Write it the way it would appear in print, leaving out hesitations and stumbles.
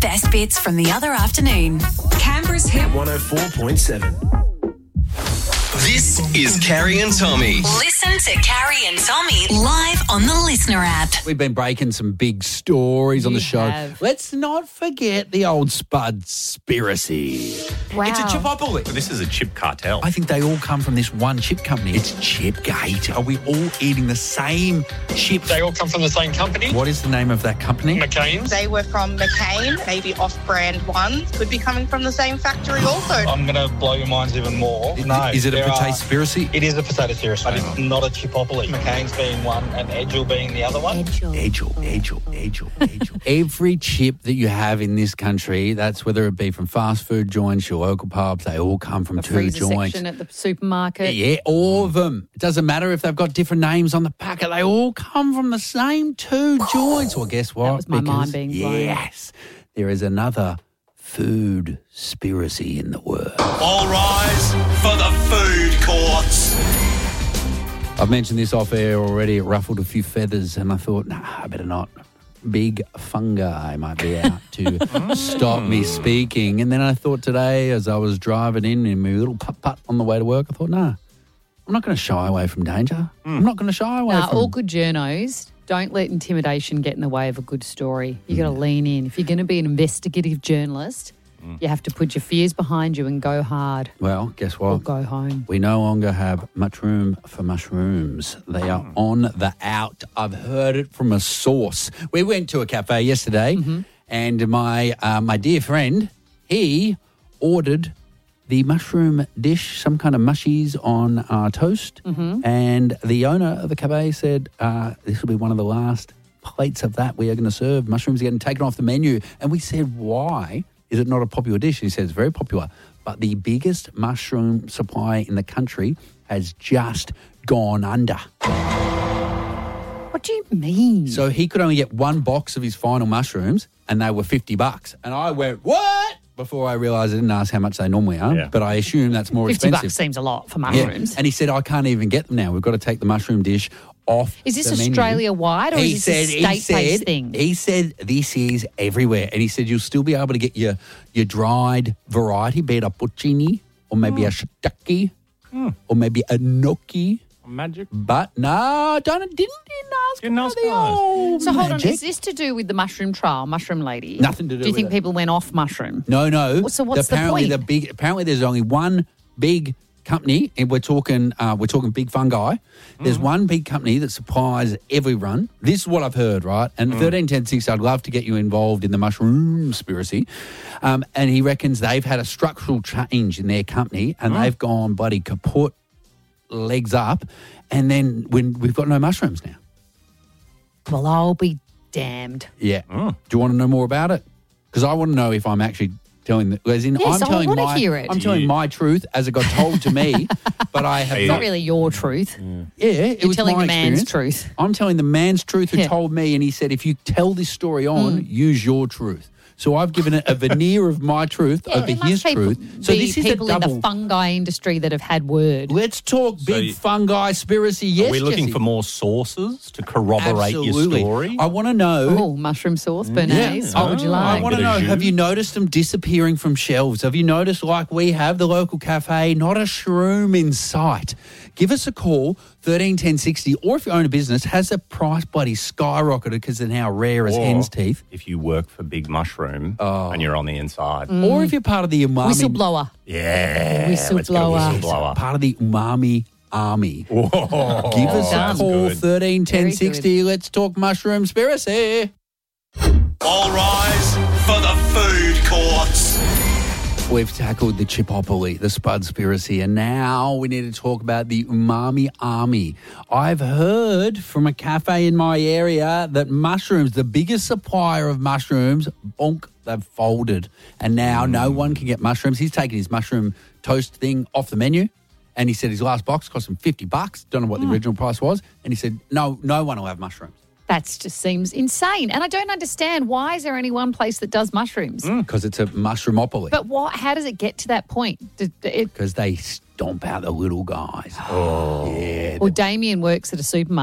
best bits from the other afternoon. Canberra's Hit 104.7. This is Carrie and Tommy. Listen to Carrie and Tommy live on the Listener app. We've been breaking some big stories on the show. have. Let's not forget the old Spudspiracy. Wow. It's a chipopoly. This is a chip cartel. I think they all come from this one chip company. It's Chipgate. Are we all eating the same chips? They all come from the same company, What is the name of that company? McCain's. They were from McCain, maybe off-brand ones could be coming from the same factory also. I'm going to blow your minds even more. No, Is it a there are- potato-spiracy? It is a potato spiracy, but it's not a chipopoly. McCain's being one and Edgel being the other one. Edgel. Every chip that you have in this country, that's whether it be from fast food joints, your local pubs, they all come from The two freezer joints. section at the supermarket. Yeah, all of them. It doesn't matter if they've got different names on the packet. They all come from the same two joints. Well, guess what? That was my mind being blown. Yes, there is another food spiracy in the world. All rise for the food courts. I've mentioned this off air already. It ruffled a few feathers, and I thought, nah, I better not. Big fungi might be out to stop me speaking. And then I thought today, as I was driving in my little putt-putt on the way to work, I thought, nah, I'm not going to shy away from danger. I'm not going to shy away from... All good journos, don't let intimidation get in the way of a good story. You got to lean in. If you're going to be an investigative journalist, you have to put your fears behind you and go hard Well, guess what? or go home. We no longer have much room for mushrooms. They are on the out. I've heard it from a source. We went to a cafe yesterday, and my dear friend, he ordered the mushroom dish, some kind of mushies on toast, and the owner of the cafe said, this will be one of the last plates of that we are going to serve. Mushrooms are getting taken off the menu. And we said, why is it not a popular dish? He says, it's very popular, but the biggest mushroom supply in the country has just gone under. What do you mean? So he could only get one box of his final mushrooms, and they were $50. And I went, what? Before I realised I didn't ask how much they normally are, Yeah. but I assume that's more $50 expensive. seems a lot for Yeah. mushrooms. And he said, I can't even get them now. We've got to take the mushroom dish off Is this the menu. Australia-wide or is this a state-based thing? He said this is everywhere. And he said you'll still be able to get your dried variety, be it a puccini or maybe a shiitake or maybe a gnocchi. Magic. But no, didn't ask Didn't for ask the us. old So hold on, magic. is this to do with the mushroom trial, mushroom lady? Nothing to do Do you with think it. people went off mushroom? No. So what's the apparently point? Apparently there's only one big company, and we're talking big fungi. There's one big company that supplies everyone. This is what I've heard, right? And 131060, I'd love to get you involved in the mushroom conspiracy. And he reckons they've had a structural change in their company, and they've gone bloody kaput, legs up, and then we've got no mushrooms now. Well, I'll be damned. Yeah. Do you want to know more about it? Because I want to know if I'm actually telling the... As in, Yes, I'm I telling wanna my, hear it. I'm telling my truth as it got told to me, but I have It's not... not really your truth. Yeah, it You're was telling my the man's experience. truth. I'm telling the man's truth who Yeah. told me, and he said, if you tell this story on, use your truth. So I've given it a veneer of my truth over there his must truth. So be this is a people in double... the fungi industry that have had word. Let's talk big you- fungi conspiracy. Yes, Are we looking Jesse. for more sources to corroborate Absolutely. your story? I want to know... Oh, mushroom sauce, Bernays. What would you I like? want to Bit of know, jus. have you noticed them disappearing from shelves? Have you noticed, like we have, the local cafe, not a shroom in sight? Give us a call, 131060, or if you own a business, has the price bloody skyrocketed because they're now rare as Or hen's teeth? if you work for Big Mushroom and you're on the inside. Or if you're part of the umami... Whistleblower. Yeah. Let's get a Whistleblower. whistleblower. Part of the umami army. Whoa, Give us a that's call, good. 131060. Let's talk mushroom conspiracy. All rise for the food courts. We've tackled the chipopoly, the Spudspiracy, and now we need to talk about the umami army. I've heard from a cafe in my area that mushrooms, the biggest supplier of mushrooms, bonk, they've folded. And now no one can get mushrooms. He's taken his mushroom toast thing off the menu. And he said his last box cost him $50. Don't know what the original price was. And he said, no one will have mushrooms. That just seems insane. And I don't understand, why is there only one place that does mushrooms? Because it's a mushroomopoly. But how does it get to that point? Because they stomp out the little guys. Oh. Yeah. Well, Damien works at a supermarket.